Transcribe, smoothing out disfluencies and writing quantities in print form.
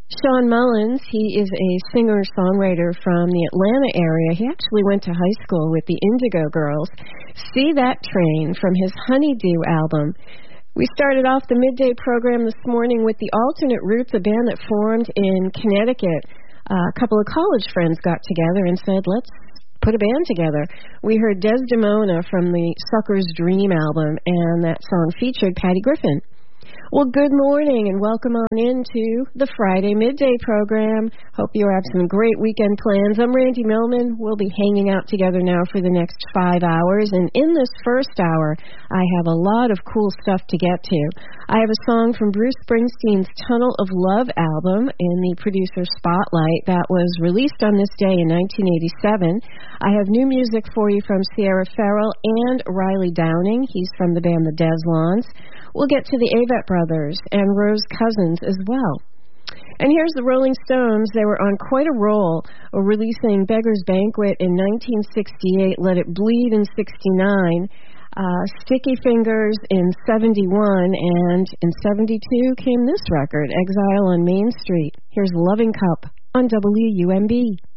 Sean Mullins, he is a singer-songwriter from the Atlanta area. He actually went to high school with the Indigo Girls. See That Train from his Honeydew album. We started off the midday program this morning with the Alternate Roots, a band that formed in Connecticut. A couple of college friends got together and said, let's put a band together. We heard Desdemona from the Sucker's Dream album, and that song featured Patty Griffin. Well, good morning and welcome on into the Friday Midday program. Hope you have some great weekend plans. I'm Randy Millman. We'll be hanging out together now for the next 5 hours. And in this first hour, I have a lot of cool stuff to get to. I have a song from Bruce Springsteen's Tunnel of Love album in the producer spotlight that was released on this day in 1987. I have new music for you from Sierra Farrell and Riley Downing. He's from the band The Deslons. We'll get to the Avett Brothers and Rose Cousins as well. And here's the Rolling Stones. They were on quite a roll, releasing Beggar's Banquet in 1968, Let It Bleed in 69, Sticky Fingers in 71, and in 72 came this record, Exile on Main Street. Here's Loving Cup on WUMB.